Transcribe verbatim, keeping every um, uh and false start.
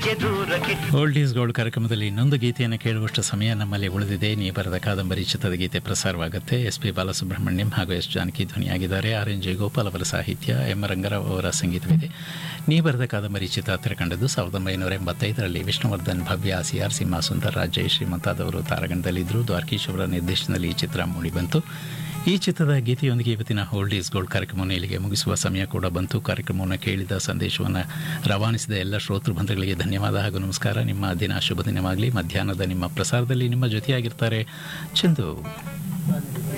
Old is gold ಕಾರ್ಯಕ್ರಮದಲ್ಲಿ ಇನ್ನೊಂದು ಗೀತೆಯನ್ನು ಕೇಳುವಷ್ಟು ಸಮಯ ನಮ್ಮಲ್ಲಿ ಉಳಿದಿದೆ. ನೀ ಬರೆದ ಕಾದಂಬರಿ ಚಿತ್ರದ ಗೀತೆ ಪ್ರಸಾರವಾಗುತ್ತೆ. ಎಸ್ ಪಿ ಬಾಲಸುಬ್ರಹ್ಮಣ್ಯಂ ಹಾಗೂ S Janaki ಧ್ವನಿಯಾಗಿದ್ದಾರೆ. R N J Gopal ಅವರ ಸಾಹಿತ್ಯ, ಎಂ ರಂಗರಾವ್ ಅವರ ಸಂಗೀತವಿದೆ. ನೀ ಬರೆದ ಕಾದಂಬರಿ ಚಿತ್ರ ತೆರೆಕಂಡದ್ದು ಸಾವಿರದ ಒಂಬೈನೂರ ಎಂಬತ್ತೈದರಲ್ಲಿ. ವಿಷ್ಣುವರ್ಧನ್, ಭವ್ಯ, ಸಿ ಆರ್ ಸಿಂಹ, ಸುಂದರ್ ಜಯಶ್ರೀ ಮುಂತಾದವರು ತಾರಾಗಣದಲ್ಲಿದ್ದರು. ದ್ವಾರಕೀಶ್ ಅವರ ನಿರ್ದೇಶನದಲ್ಲಿ ಈ ಚಿತ್ರ ಮೂಡಿಬಂತು. ಈ ಚಿತ್ರದ ಗೀತೆಯೊಂದಿಗೆ ಇವತ್ತಿನ ಓಲ್ಡ್ ಈಸ್ ಗೋಲ್ಡ್ ಕಾರ್ಯಕ್ರಮವನ್ನು ಇಲ್ಲಿಗೆ ಮುಗಿಸುವ ಸಮಯ ಕೂಡ ಬಂತು. ಕಾರ್ಯಕ್ರಮವನ್ನು ಕೇಳಿದ, ಸಂದೇಶವನ್ನು ರವಾನಿಸಿದ ಎಲ್ಲ ಶ್ರೋತೃ ಬಂಧುಗಳಿಗೆ ಧನ್ಯವಾದ ಹಾಗೂ ನಮಸ್ಕಾರ. ನಿಮ್ಮ ದಿನ ಶುಭ ದಿನವಾಗಲಿ. ಮಧ್ಯಾಹ್ನದ ನಿಮ್ಮ ಪ್ರಸಾರದಲ್ಲಿ ನಿಮ್ಮ ಜೊತೆಯಾಗಿರ್ತಾರೆ ಚಂದು.